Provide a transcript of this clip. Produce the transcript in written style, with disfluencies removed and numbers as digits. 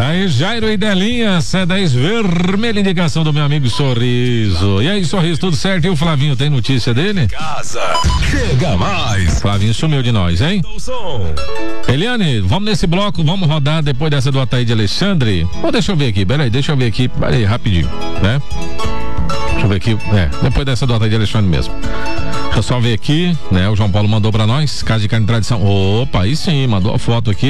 Aí, Jairo e Delinha, C10 vermelha, indicação do meu amigo Sorriso. E aí, Sorriso, tudo certo? E o Flavinho, tem notícia dele? Casa, chega mais. Flavinho sumiu de nós, hein? Eliane, vamos nesse bloco, vamos rodar depois dessa do Ataíde Alexandre. Deixa eu ver aqui, peraí, rapidinho, né? Deixa eu ver aqui, depois dessa do Ataíde Alexandre mesmo. Deixa eu só ver aqui, né? O João Paulo mandou pra nós, Casa de Carne Tradição. Opa, aí sim, mandou a foto aqui.